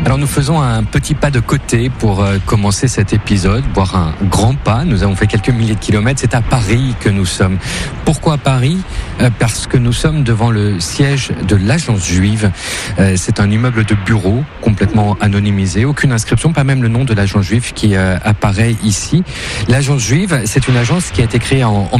Alors nous faisons un petit pas de côté pour commencer cet épisode, voire un grand pas. Nous avons fait quelques milliers de kilomètres. C'est à Paris que nous sommes. Pourquoi Paris ? Parce que nous sommes devant le siège de l'Agence Juive. C'est un immeuble de bureaux complètement anonymisé. Aucune inscription, pas même le nom de l'Agence Juive qui apparaît ici. L'Agence Juive, c'est une agence qui a été créée en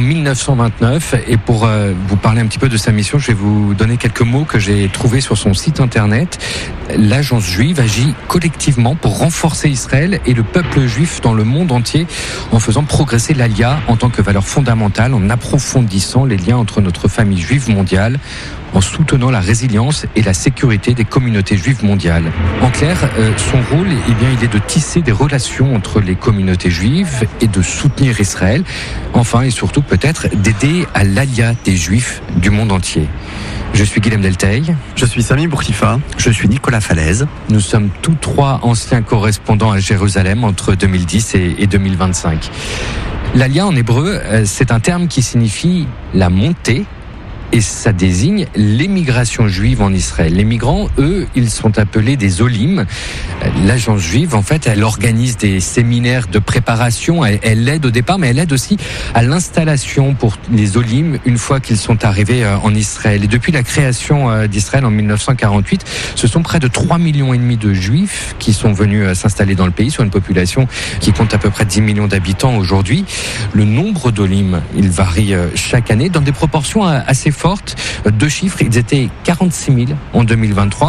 1929. Et pour vous parler un petit peu de sa mission, je vais vous donner quelques mots que j'ai trouvés sur son site internet. L'Agence Juive agit collectivement pour renforcer Israël et le peuple juif dans le monde entier en faisant progresser l'Alia en tant que valeur fondamentale, en approfondissant les liens entre notre famille juive mondiale, en soutenant la résilience et la sécurité des communautés juives mondiales. En clair, son rôle, il est de tisser des relations entre les communautés juives et de soutenir Israël. Enfin et surtout peut-être d'aider à l'Alia des juifs du monde entier. Je suis Guilhem Delteil. Je suis Sami Bourkifa. Je suis Nicolas Falaise. Nous sommes tous trois anciens correspondants à Jérusalem entre 2010 et 2025. L'Alia en hébreu, c'est un terme qui signifie la montée. Et ça désigne l'émigration juive en Israël. Les migrants, eux, ils sont appelés des olim. L'agence juive, en fait, elle organise des séminaires de préparation. Elle aide au départ, mais elle aide aussi à l'installation pour les olim une fois qu'ils sont arrivés en Israël. Et depuis la création d'Israël en 1948, ce sont près de 3,5 millions de juifs qui sont venus s'installer dans le pays sur une population qui compte à peu près 10 millions d'habitants aujourd'hui. Le nombre d'olim, il varie chaque année dans des proportions assez fortes. Deux chiffres, ils étaient 46 000 en 2023,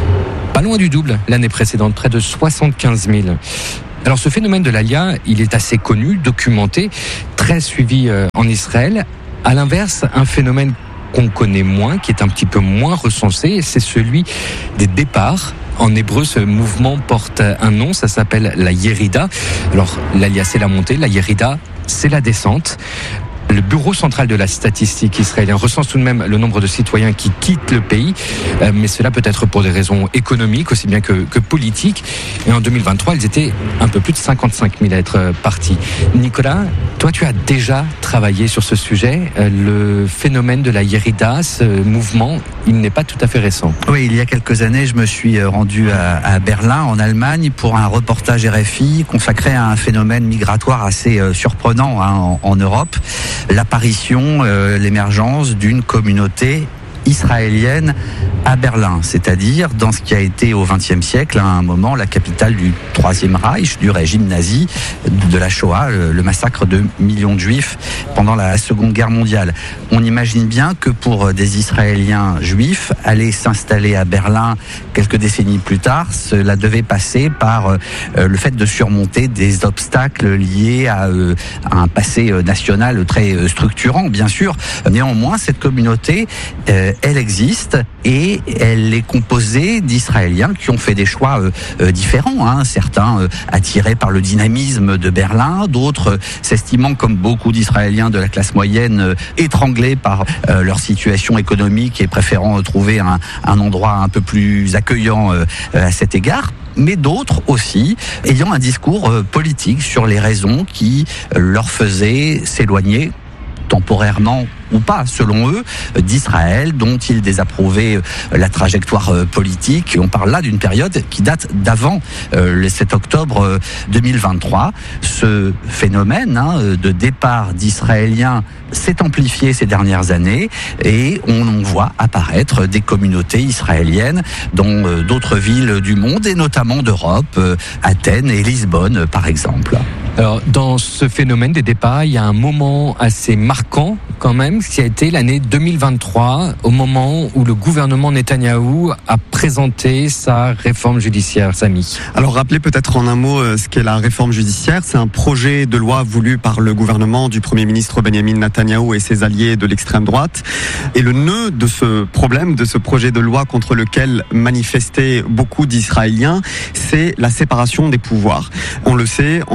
pas loin du double l'année précédente, près de 75 000. Alors ce phénomène de l'Alia, il est assez connu, documenté, très suivi en Israël. À l'inverse, un phénomène qu'on connaît moins, qui est un petit peu moins recensé, c'est celui des départs. En hébreu, ce mouvement porte un nom, ça s'appelle la Yerida. Alors l'Alia, c'est la montée, la Yerida, c'est la descente. Le bureau central de la statistique israélien recense tout de même le nombre de citoyens qui quittent le pays, mais cela peut être pour des raisons économiques aussi bien que politiques. Et en 2023, ils étaient un peu plus de 55 000 à être partis. Nicolas, toi tu as déjà travaillé sur ce sujet. Le phénomène de la Yerida, ce mouvement, il n'est pas tout à fait récent. Oui, il y a quelques années, je me suis rendu à Berlin, en Allemagne, pour un reportage RFI consacré à un phénomène migratoire assez surprenant en Europe. L'apparition, l'émergence d'une communauté israélienne à Berlin, c'est-à-dire dans ce qui a été au XXe siècle, à un moment, la capitale du Troisième Reich, du régime nazi, de la Shoah, le massacre de millions de Juifs pendant la Seconde Guerre mondiale. On imagine bien que pour des Israéliens juifs, aller s'installer à Berlin quelques décennies plus tard, cela devait passer par le fait de surmonter des obstacles liés à un passé national très structurant, bien sûr. Néanmoins, cette communauté, elle existe et elle est composée d'Israéliens qui ont fait des choix différents. Certains attirés par le dynamisme de Berlin, d'autres s'estimant comme beaucoup d'Israéliens de la classe moyenne étranglés par leur situation économique et préférant trouver un endroit un peu plus accueillant à cet égard. Mais d'autres aussi ayant un discours politique sur les raisons qui leur faisaient s'éloigner temporairement ou pas, selon eux, d'Israël, dont ils désapprouvaient la trajectoire politique. On parle là d'une période qui date d'avant le 7 octobre 2023. Ce phénomène de départ d'Israéliens s'est amplifié ces dernières années et on voit apparaître des communautés israéliennes dans d'autres villes du monde et notamment d'Europe, Athènes et Lisbonne par exemple. Alors, dans ce phénomène des départs, il y a un moment assez marquant quand même, qui a été l'année 2023, au moment où le gouvernement Netanyahou a présenté sa réforme judiciaire, Samy. Alors, rappelez peut-être en un mot ce qu'est la réforme judiciaire. C'est un projet de loi voulu par le gouvernement du Premier ministre Benjamin Netanyahou et ses alliés de l'extrême droite. Et le nœud de ce problème, de ce projet de loi contre lequel manifestaient beaucoup d'Israéliens, c'est la séparation des pouvoirs. On le sait, en Israël,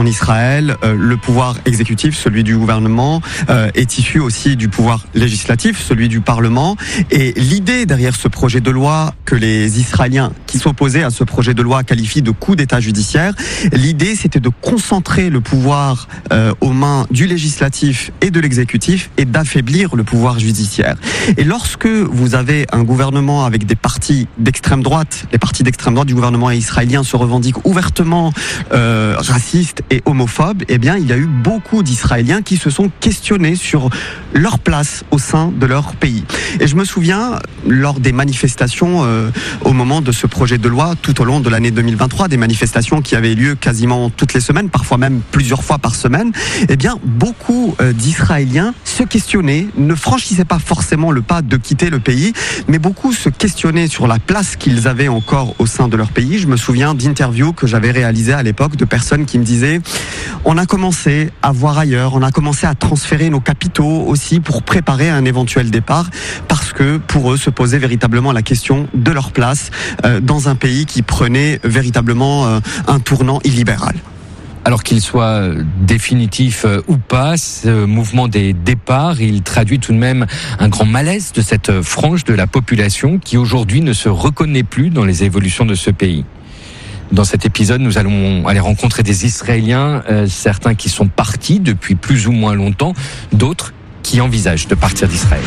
Israël, le pouvoir exécutif, celui du gouvernement, est issu aussi du pouvoir législatif, celui du Parlement. Et l'idée derrière ce projet de loi que les Israéliens qui s'opposaient à ce projet de loi qualifient de coup d'État judiciaire, l'idée c'était de concentrer le pouvoir aux mains du législatif et de l'exécutif et d'affaiblir le pouvoir judiciaire. Et lorsque vous avez un gouvernement avec des partis d'extrême droite, les partis d'extrême droite du gouvernement israélien se revendiquent ouvertement racistes et homophobes, eh bien il y a eu beaucoup d'Israéliens qui se sont questionnés sur leur place au sein de leur pays. Et je me souviens, lors des manifestations au moment de ce projet de loi, tout au long de l'année 2023, des manifestations qui avaient lieu quasiment toutes les semaines, parfois même plusieurs fois par semaine, eh bien beaucoup d'Israéliens se questionnaient, ne franchissaient pas forcément le pas de quitter le pays, mais beaucoup se questionnaient sur la place qu'ils avaient encore au sein de leur pays. Je me souviens d'interviews que j'avais réalisées à l'époque de personnes qui me disaient « On a commencé à voir ailleurs, on a commencé à transférer nos capitaux aussi pour préparer un éventuel départ, parce que pour eux se posait véritablement la question de leur place dans un pays qui prenait véritablement un tournant illibéral. » Alors qu'il soit définitif ou pas, ce mouvement des départs, il traduit tout de même un grand malaise de cette frange de la population qui aujourd'hui ne se reconnaît plus dans les évolutions de ce pays. Dans cet épisode, nous allons aller rencontrer des Israéliens, certains qui sont partis depuis plus ou moins longtemps, d'autres qui envisagent de partir d'Israël.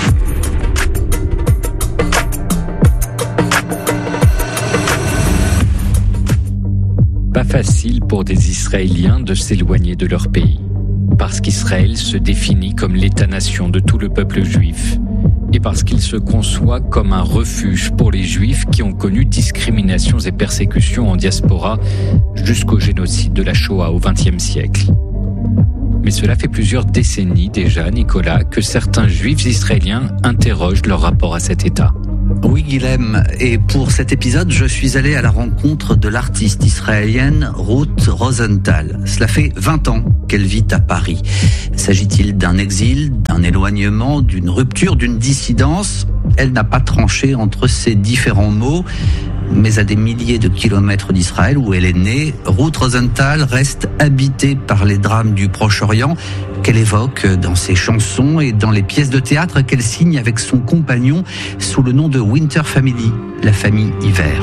Pas facile pour des Israéliens de s'éloigner de leur pays, parce qu'Israël se définit comme l'État-nation de tout le peuple juif, et parce qu'il se conçoit comme un refuge pour les Juifs qui ont connu discriminations et persécutions en diaspora jusqu'au génocide de la Shoah au XXe siècle. Mais cela fait plusieurs décennies déjà, Nicolas, que certains Juifs israéliens interrogent leur rapport à cet État. Oui, Guilhem, et pour cet épisode, je suis allé à la rencontre de l'artiste israélienne Ruth Rosenthal. Cela fait 20 ans qu'elle vit à Paris. S'agit-il d'un exil, d'un éloignement, d'une rupture, d'une dissidence ? Elle n'a pas tranché entre ces différents mots, mais à des milliers de kilomètres d'Israël où elle est née, Ruth Rosenthal reste habitée par les drames du Proche-Orient qu'elle évoque dans ses chansons et dans les pièces de théâtre qu'elle signe avec son compagnon sous le nom de Winter Family, la famille hiver.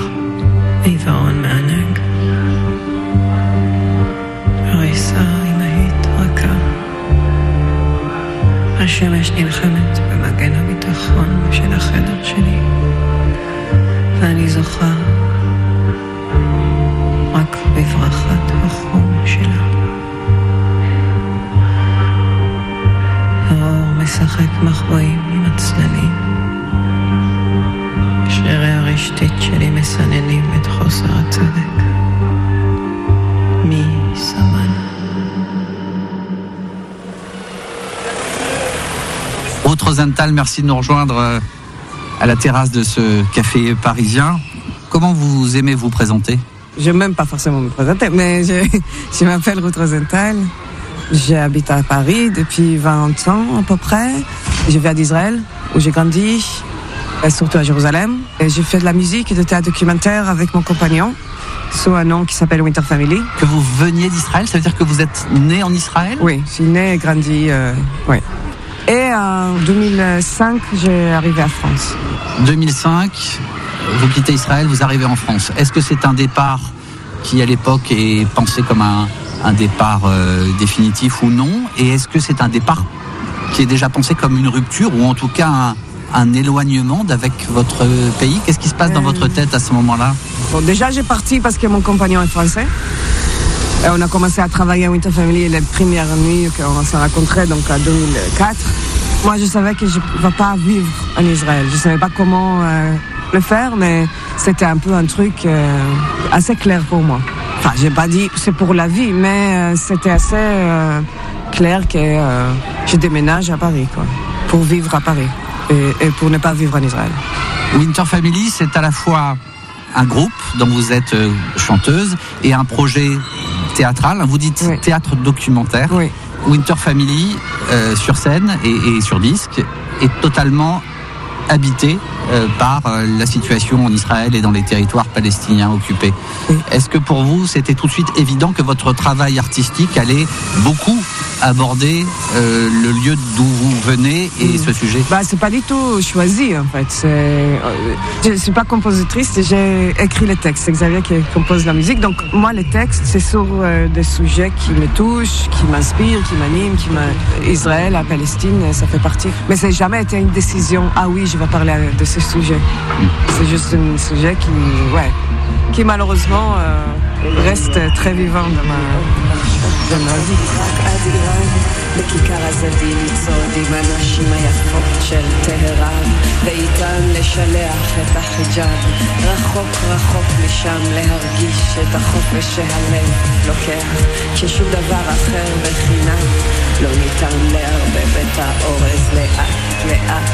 השמש נלחמת במגן הביטחון של החדר שלי ואני זוכה רק בברחת החום שלה. האור משחק מחבואים עם הצללים, שרירי הרשתית שלי מסננים את חוסר הצדק. מי סמן? Ruth Rosenthal, merci de nous rejoindre à la terrasse de ce café parisien. Comment vous aimez vous présenter ? Je n'aime même pas forcément me présenter, mais je m'appelle Ruth Rosenthal. J'habite à Paris depuis 20 ans à peu près. Je viens d'Israël, où j'ai grandi, surtout à Jérusalem. Et j'ai fait de la musique et de théâtre documentaire avec mon compagnon, sous un nom qui s'appelle Winter Family. Que vous veniez d'Israël, ça veut dire que vous êtes né en Israël ? Oui, je suis né et grandi, oui. Et en 2005, j'ai arrivé à France. 2005, vous quittez Israël, vous arrivez en France. Est-ce que c'est un départ qui, à l'époque, est pensé comme un départ définitif ou non ? Et est-ce que c'est un départ qui est déjà pensé comme une rupture ou en tout cas un éloignement d'avec votre pays ? Qu'est-ce qui se passe dans votre tête à ce moment-là ? Bon, déjà, j'ai parti parce que mon compagnon est français. Et on a commencé à travailler à Winter Family la première nuit qu'on s'est rencontrés, donc en 2004. Moi, je savais que je ne vais pas vivre en Israël. Je ne savais pas comment le faire, mais c'était un peu un truc assez clair pour moi. Enfin, je n'ai pas dit c'est pour la vie, mais c'était assez clair que je déménage à Paris, quoi, pour vivre à Paris et pour ne pas vivre en Israël. Winter Family, c'est à la fois un groupe dont vous êtes chanteuse et un projet théâtral. Vous dites oui. Théâtre documentaire. Oui. Winter Family, sur scène et sur disque, est totalement habité par la situation en Israël et dans les territoires palestiniens occupés. Est-ce que pour vous, c'était tout de suite évident que votre travail artistique allait beaucoup aborder le lieu d'où vous venez et ce sujet? C'est pas du tout choisi en fait. Je suis pas compositrice, j'ai écrit les textes. C'est Xavier qui compose la musique. Donc moi, les textes, c'est sur des sujets qui me touchent, qui m'inspirent, qui m'animent, Israël, la Palestine, ça fait partie. Mais ça n'a jamais été une décision. Ah oui, je vais parler de ce sujet. C'est juste un sujet qui malheureusement reste très vivant dans ma vie. בכיכר הזדים לצעוד עם הנשים היפות של טהרן ואיתן לשלח את החיג'אב רחוק רחוק משם להרגיש את החופש שהלב לוקח כששום דבר אחר בחינם לא ניתן לערבב את האורז לאט לאט